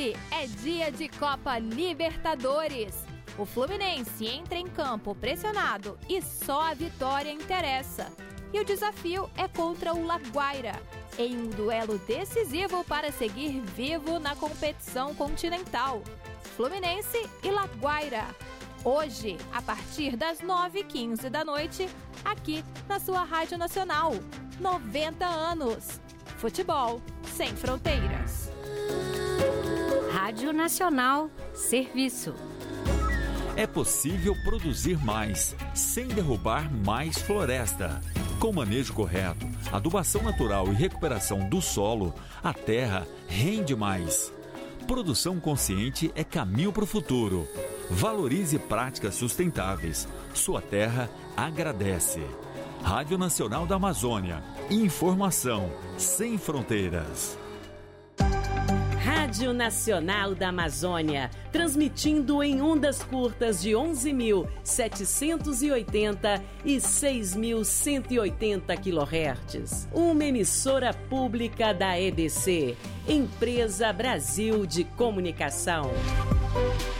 Hoje é dia de Copa Libertadores. O Fluminense entra em campo pressionado e só a vitória interessa. E o desafio é contra o La Guaira, em um duelo decisivo para seguir vivo na competição continental. Fluminense e La Guaira. Hoje, a partir das 9h15 da noite, aqui na sua Rádio Nacional. 90 anos. Futebol sem fronteiras. Rádio Nacional, serviço. É possível produzir mais, sem derrubar mais floresta. Com manejo correto, adubação natural e recuperação do solo, a terra rende mais. Produção consciente é caminho para o futuro. Valorize práticas sustentáveis. Sua terra agradece. Rádio Nacional da Amazônia. Informação sem fronteiras. Rádio Nacional da Amazônia, transmitindo em ondas curtas de 11.780 e 6.180 kHz. Uma emissora pública da EBC, Empresa Brasil de Comunicação.